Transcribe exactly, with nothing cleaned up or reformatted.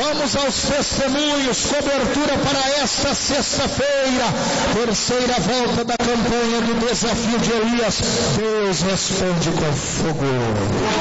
Vamos aos testemunhos, cobertura para esta sexta-feira, terceira volta da campanha do desafio de Elias. Deus responde com fogo.